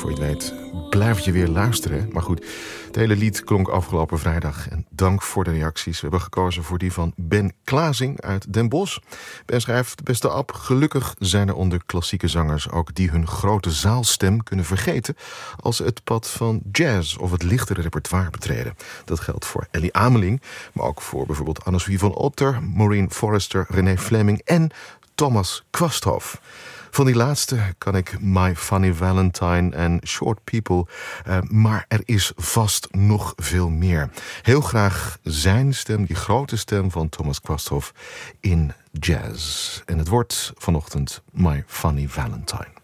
Voor je het weet blijf je weer luisteren. Maar goed, het hele lied klonk afgelopen vrijdag. En dank voor de reacties. We hebben gekozen voor die van Ben Klazing uit Den Bosch. Ben schrijft: beste Ab, gelukkig zijn er onder klassieke zangers ook die hun grote zaalstem kunnen vergeten als ze het pad van jazz of het lichtere repertoire betreden. Dat geldt voor Ellie Ameling, maar ook voor bijvoorbeeld Anne-Sophie van Otter, Maureen Forrester, René Fleming en Thomas Quasthoff. Van die laatste kan ik My Funny Valentine en Short People, maar er is vast nog veel meer. Heel graag zijn stem, die grote stem van Thomas Quasthoff in jazz. En het wordt vanochtend My Funny Valentine.